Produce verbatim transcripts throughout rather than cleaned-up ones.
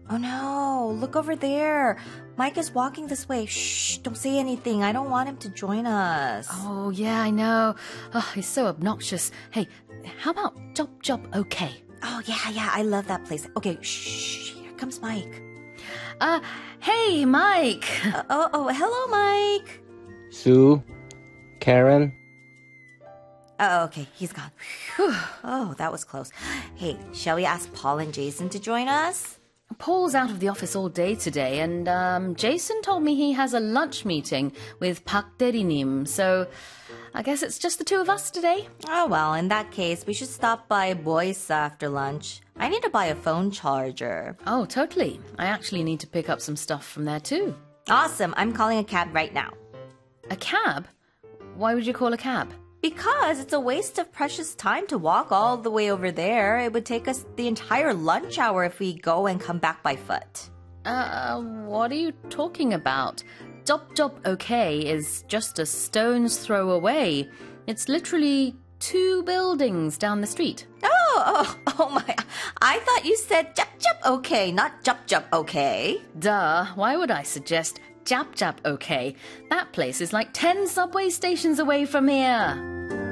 Oh no, look over there. Mike is walking this way. Shh, don't say anything. I don't want him to join us. Oh, yeah, I know. Oh, he's so obnoxious. Hey, how about Chop Chop Okay? Oh, yeah, yeah, I love that place. Okay, shh, here comes Mike. Uh, hey, Mike. Uh, oh, oh, hello, Mike. Sue, Karen. Oh, okay, he's gone. Oh, that was close. Hey, shall we ask Paul and Jason to join us? Paul's out of the office all day today, and um, Jason told me he has a lunch meeting with Park 대리님, so I guess it's just the two of us today. Oh, well, in that case, we should stop by Boyce after lunch. I need to buy a phone charger. Oh, totally. I actually need to pick up some stuff from there too. Awesome, I'm calling a cab right now. A cab? Why would you call a cab? Because it's a waste of precious time to walk all the way over there. It would take us the entire lunch hour if we go and come back by foot. Uh, what are you talking about? Chop Chop Okay is just a stone's throw away. It's literally two buildings down the street. Oh, oh, oh my. I thought you said Jup Jup Okay, not Jup Jup Okay. Duh, why would I suggest Jap Jap Okay? That place is like ten subway stations away from here.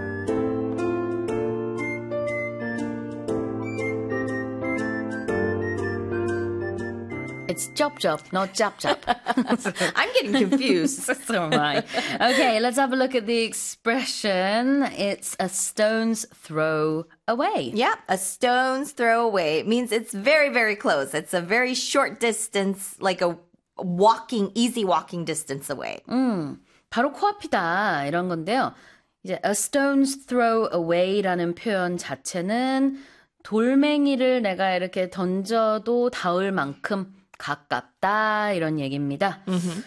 It's Chop Chop, not Jap Jap. I'm getting confused. So am I. Okay, let's have a look at the expression. It's a stone's throw away. Yeah, a stone's throw away. It means it's very, very close. It's a very short distance, like a walking, easy walking distance away. 음, 바로 코앞이다 이런 건데요. 이제 a stone's throw away라는 표현 자체는 돌멩이를 내가 이렇게 던져도 닿을 만큼 가깝다 이런 얘기입니다. Mm-hmm.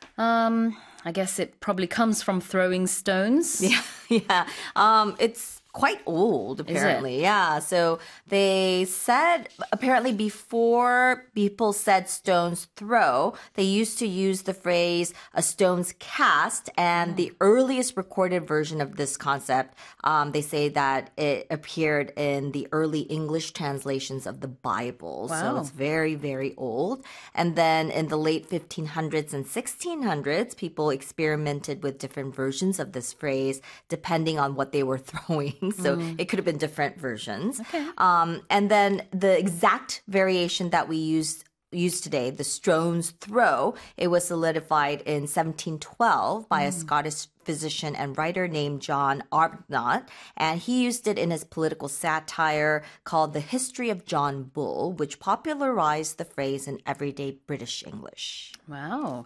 Um, I guess it probably comes from throwing stones. Yeah, yeah. Um, it's quite old, apparently. Yeah. So they said, apparently before people said stone's throw, they used to use the phrase a stone's cast. And mm. the earliest recorded version of this concept, um, they say that it appeared in the early English translations of the Bible. Wow. So it's very, very old. And then in the late fifteen hundreds and sixteen hundreds, people experimented with different versions of this phrase, depending on what they were throwing. So mm. it could have been different versions. Okay. Um, and then the exact variation that we use use today, the stone's throw, it was solidified in seventeen twelve by mm. a Scottish physician and writer named John Arbuthnot. And he used it in his political satire called The History of John Bull, which popularized the phrase in everyday British English. Wow.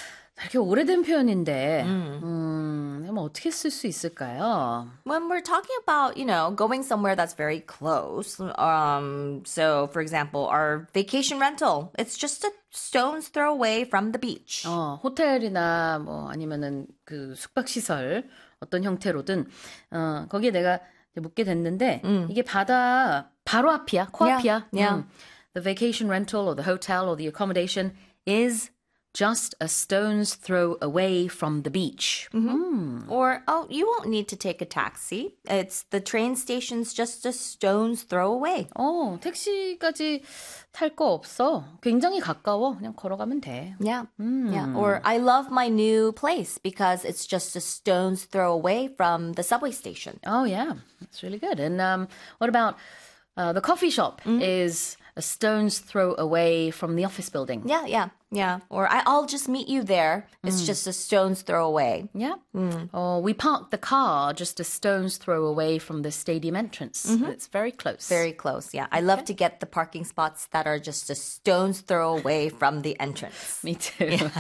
되게 오래된 표현인데 음. 음, 뭐 어떻게 쓸 수 있을까요? When we're talking about, you know, going somewhere that's very close, um, so for example, our vacation rental, it's just a stone's throw away from the beach. 어, 호텔이나 뭐 아니면은 그 숙박시설 어떤 형태로든 어, 거기에 내가 묵게 됐는데 음. 이게 바다 바로 앞이야, 코앞이야. Yeah, yeah. 음. The vacation rental or the hotel or the accommodation is just a stone's throw away from the beach. Mm-hmm. Mm. Or, oh, you won't need to take a taxi. It's the train station's just a stone's throw away. 어, 택시까지 탈 거 없어. 굉장히 가까워. 그냥 걸어가면 돼. Yeah. 음. Yeah. Or, I love my new place because it's just a stone's throw away from the subway station. Oh, yeah. That's really good. And um, what about uh, the coffee shop mm. is a stone's throw away from the office building. Yeah, yeah, yeah. Or I, I'll just meet you there. It's mm. just a stone's throw away. Yeah. Mm. Or we parked the car just a stone's throw away from the stadium entrance. Mm-hmm. It's very close. Very close, yeah. I love okay. to get the parking spots that are just a stone's throw away from the entrance. Me too. Yeah.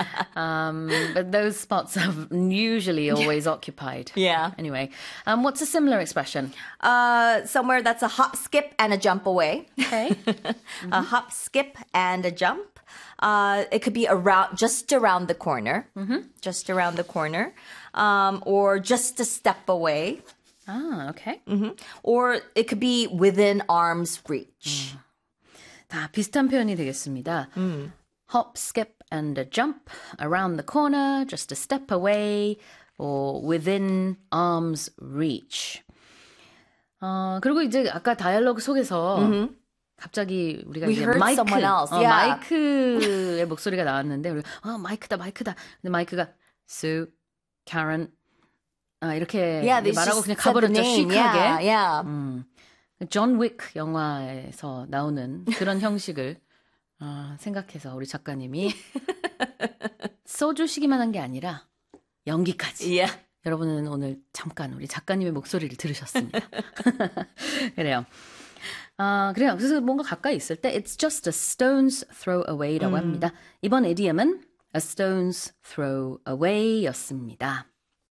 um, but those spots are usually always occupied. Yeah. Anyway, um, what's a similar expression? Uh, somewhere that's a hop, skip, and a jump away. Okay. Mm-hmm. A hop, skip, and a jump. Uh, it could be around, just around the corner, mm-hmm. just around the corner, um, or just a step away. Ah, okay. Mm-hmm. Or it could be within arm's reach. 음. 다 비슷한 표현이 되겠습니다. Mm. Hop, skip, and a jump around the corner, just a step away, or within arm's reach. 어, 그리고 이제 아까 다이얼로그 속에서 mm-hmm. 갑자기 우리가 We 이제 heard 마이크, someone else. 어, Yeah. 마이크의 목소리가 나왔는데 우리 아 마이크다 마이크다. 근데 마이크가 Sue, Karen 아, 이렇게 Yeah, they 말하고 just 그냥 said the 가버렸죠. name. 시크하게. Yeah, yeah. 음, 존 윅 영화에서 나오는 그런 형식을 아, 생각해서 우리 작가님이 써주시기만 한 게 아니라 연기까지. Yeah. 여러분은 오늘 잠깐 우리 작가님의 목소리를 들으셨습니다. 그래요. 아, 그래요. 그래서 뭔가 가까이 있을 때 it's just a stone's throw away라고 음. 합니다. 이번 이디엄은 a stone's throw away였습니다.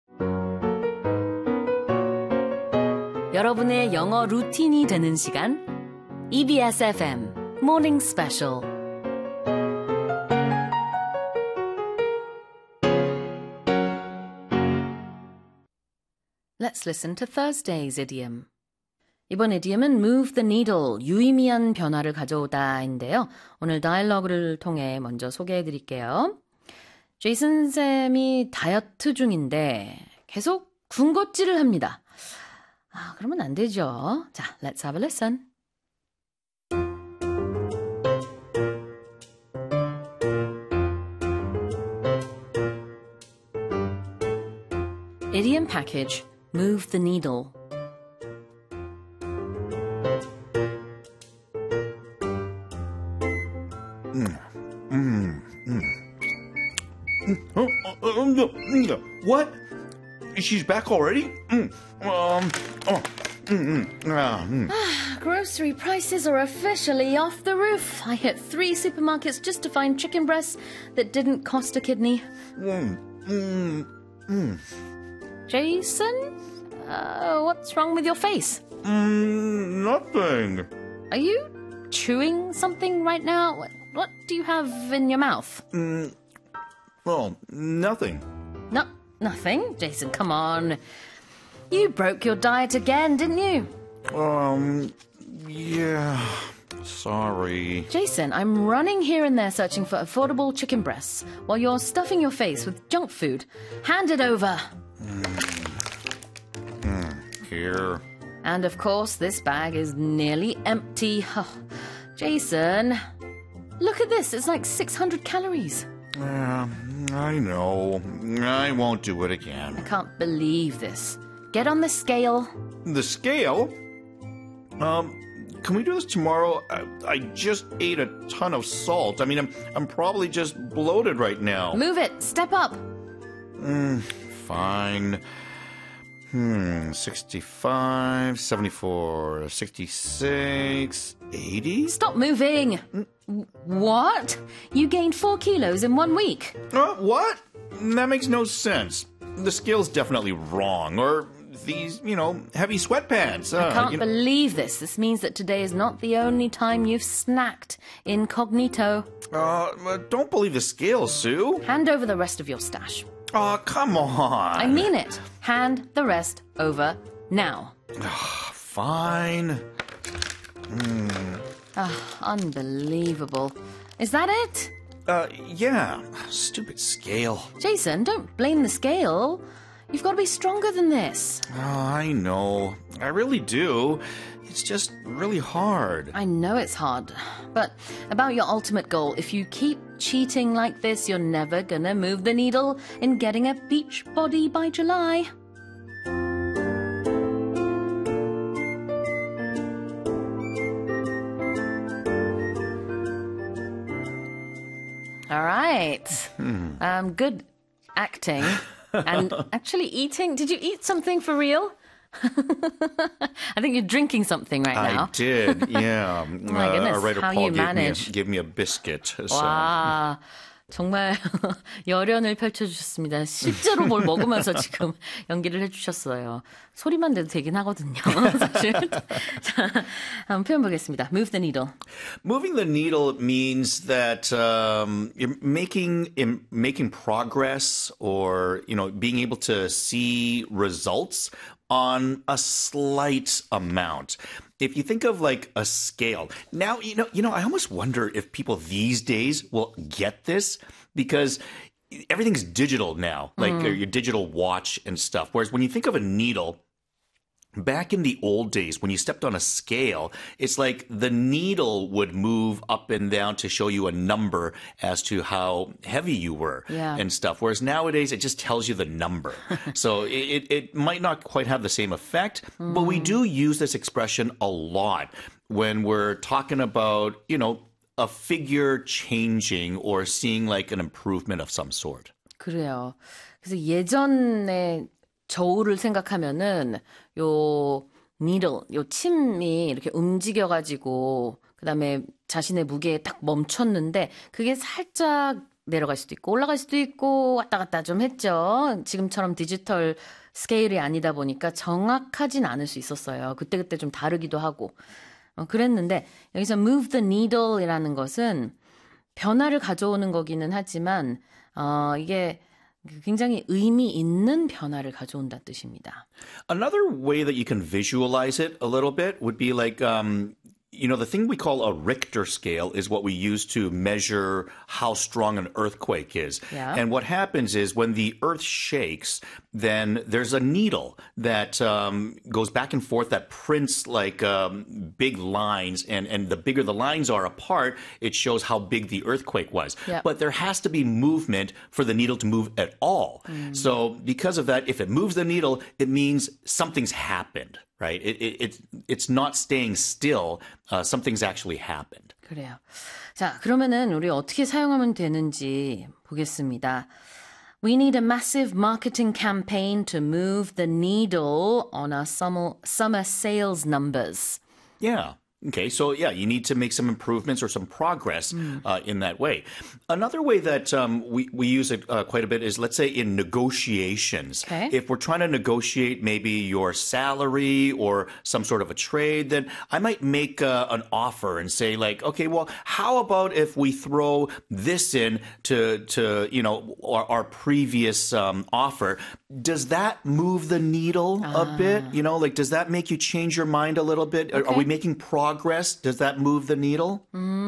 여러분의 영어 루틴이 되는 시간 이비에스 에프엠 Morning Special. Let's listen to Thursday's idiom. 이번 idiom은 move the needle, 유의미한 변화를 가져오다인데요. 오늘 다이얼로그를 통해 먼저 소개해 드릴게요. 제이슨 쌤이 다이어트 중인데 계속 군것질을 합니다. 아, 그러면 안 되죠. 자, let's have a listen. Idiom package, move the needle. Oh, oh, no, no. What? She's back already? Mm. Um. Oh. Mm, mm, ah, mm. Grocery prices are officially off the roof. I hit three supermarkets just to find chicken breasts that didn't cost a kidney. Mm, mm, mm. Jason? Uh, what's wrong with your face? Mm, nothing. Are you chewing something right now? What, what do you have in your mouth? Mm, well, nothing. No, nothing. Jason, come on. You broke your diet again, didn't you? Um, yeah. Sorry. Jason, I'm running here and there searching for affordable chicken breasts while you're stuffing your face with junk food. Hand it over. Mm. Mm, here. And of course, this bag is nearly empty. Oh, Jason, look at this. It's like six hundred calories. Uh, I know. I won't do it I again. can't believe this. Get on the scale. The scale? Um, can we do this tomorrow? I, I just ate a ton of salt. I mean, I'm I'm probably just bloated right now. Move it. Step up. Mm, fine. Hmm, sixty-five, seventy-four, sixty-six, eighty? Stop moving. What? You gained four kilos in one week. Uh, what? That makes no sense. The scale's definitely wrong. Or these, you know, heavy sweatpants. Uh, I can't you know. believe this. This means that today is not the only time you've snacked incognito. Uh, don't believe the scale, Sue. Hand over the rest of your stash. Oh, come on. I mean it. Hand the rest over now. Fine. Mm. Oh, unbelievable. Is that it? Uh, yeah. Stupid scale. Jason, don't blame the scale. You've got to be stronger than this. Oh, I know. I really do. It's just really hard. I know it's hard. But about your ultimate goal, if you keep cheating like this, you're never gonna move the needle in getting a beach body by July. All right. Hmm. Um, good acting and actually eating. Did you eat something for real? I think you're drinking something right now. I did, yeah. Oh my goodness, uh, writer how Paul you gave me, a, manage. gave me a biscuit. So. 와, 정말 열연을 펼쳐주셨습니다. 실제로 뭘 먹으면서 지금 연기를 해주셨어요. 소리만 내도 되긴 하거든요, 사실. 자, 한번 표현 보겠습니다. Move the needle. Moving the needle means that um, you're making in, making progress, or you know, being able to see results on a slight amount. If you think of like a scale, now, you know, you know, I almost wonder if people these days will get this, because everything's digital now, like mm. your digital watch and stuff. Whereas when you think of a needle, back in the old days, when you stepped on a scale, it's like the needle would move up and down to show you a number as to how heavy you were Yeah. and stuff. Whereas nowadays, it just tells you the number. So it, it might not quite have the same effect, mm. but we do use this expression a lot when we're talking about, you know, a figure changing or seeing like an improvement of some sort. 그래요. 그래서 예전에 저울을 생각하면은 요 needle, 요 침이 이렇게 움직여가지고 그다음에 자신의 무게에 딱 멈췄는데 그게 살짝 내려갈 수도 있고 올라갈 수도 있고 왔다 갔다 좀 했죠. 지금처럼 디지털 스케일이 아니다 보니까 정확하진 않을 수 있었어요. 그때그때 좀 다르기도 하고 어, 그랬는데 여기서 move the needle이라는 것은 변화를 가져오는 거기는 하지만 어, 이게 굉장히 의미 있는 변화를 가져온다는 뜻입니다. Another way that you can visualize it a little bit would be like, um, you know, the thing we call a Richter scale is what we use to measure how strong an earthquake is. Yeah. And what happens is when the earth shakes, then there's a needle that um, goes back and forth that prints like um, big lines. And, and the bigger the lines are apart, it shows how big the earthquake was. Yep. But there has to be movement for the needle to move at all. Mm. So because of that, if it moves the needle, it means something's happened. Right? It, it, it, it's not staying still. Uh, something's actually happened. 그래요. 자, 그러면은 우리 어떻게 사용하면 되는지 보겠습니다. We need a massive marketing campaign to move the needle on our summer, summer sales numbers. Yeah. Okay, so yeah, you need to make some improvements or some progress mm. uh, in that way. Another way that um, we, we use it uh, quite a bit is, let's say, in negotiations. Okay. If we're trying to negotiate maybe your salary or some sort of a trade, then I might make uh, an offer and say like, okay, well, how about if we throw this in to, to you know, our, our previous um, offer? Does that move the needle ah. a bit? You know, like, does that make you change your mind a little bit? Okay. Are, are we making progress? Progress? Does that move the needle?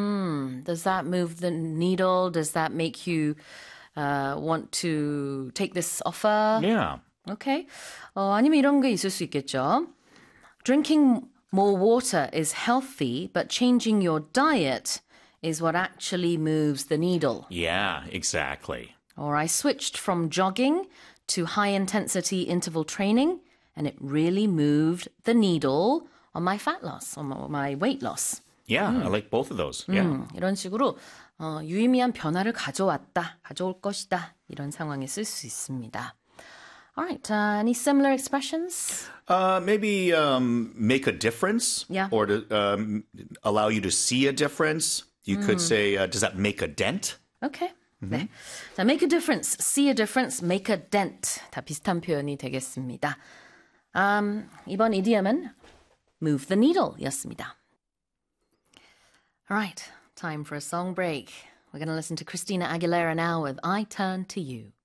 Mm, does that move the needle? Does that make you uh, want to take this offer? Yeah. Okay. 어, 아니면 이런 게 있을 수 있겠죠. Drinking more water is healthy, but changing your diet is what actually moves the needle. Yeah, exactly. Or I switched from jogging to high-intensity interval training, and it really moved the needle on my fat loss, on my weight loss. Yeah, 음. I like both of those. Yeah. 음, 이런 식으로 어, 유의미한 변화를 가져왔다, 가져올 것이다 이런 상황에 쓸 수 있습니다. All right, uh, any similar expressions? Uh, maybe um, make a difference, yeah. or to um, allow you to see a difference. You mm. could say, uh, does that make a dent? Okay. Mm-hmm. 네. 자, make a difference, see a difference, make a dent. 다 비슷한 표현이 되겠습니다. Um, 이번 이디엄은 move the needle 였습니다. All right, time for a song break. We're going to listen to Christina Aguilera now with I Turn to You.